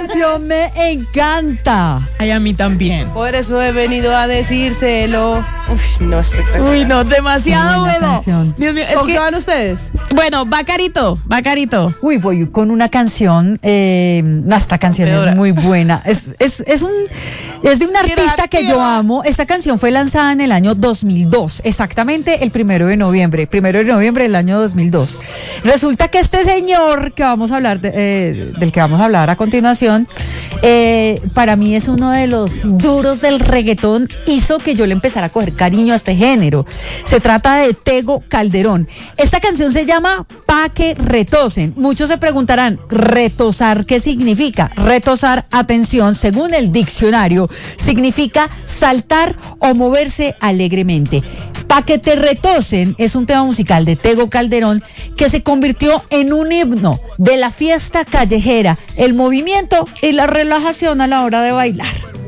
canción me encanta. Ay, a mí también. Por eso he venido a decírselo. Uf, no, espectacular. Uy, no, demasiado Buena bueno. canción. Dios mío, es ¿Con qué que, van ustedes? bueno, Bacarito. Uy, voy con una canción. Esta canción Peora. es muy buena. Es de un artista que yo amo. Esta canción fue lanzada en el año 2002, exactamente el 1 de noviembre. 1 de noviembre del año 2002. Resulta que este señor que vamos a hablar del que vamos a hablar a continuación, para mí es uno de los duros del reggaetón. Hizo que yo le empezara a coger cariño a este género. Se trata de Tego Calderón. Esta canción se llama Pa' que retosen. Muchos se preguntarán, ¿retosar qué significa? Retosar, atención, según el diccionario, significa saltar o moverse alegremente. Pa' que te retosen es un tema musical de Tego Calderón que se convirtió en un himno de la fiesta callejera, el movimiento y la relajación a la hora de bailar.